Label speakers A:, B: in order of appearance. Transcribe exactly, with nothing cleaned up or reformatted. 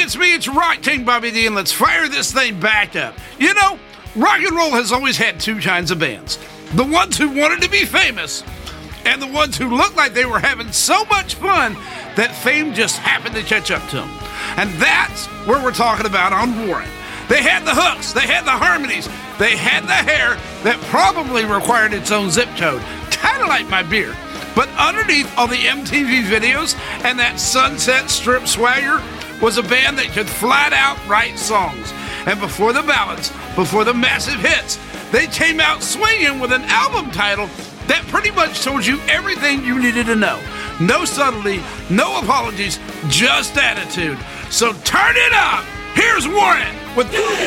A: it's me, it's Rock King Bobby D, and let's fire this thing back up. You know, rock and roll has always had two kinds of bands. The ones who wanted to be famous, and the ones who looked like they were having so much fun that fame just happened to catch up to them. And that's where we're talking about on Warrant. They had the hooks, they had the harmonies, they had the hair that probably required its own zip code, kind of like my beard. But underneath all the M T V videos and that Sunset Strip swagger was a band that could flat out write songs. And before the ballads, before the massive hits, they came out swinging with an album title that pretty much told you everything you needed to know. No subtlety, no apologies, just attitude. So turn it up. Here's Warrant with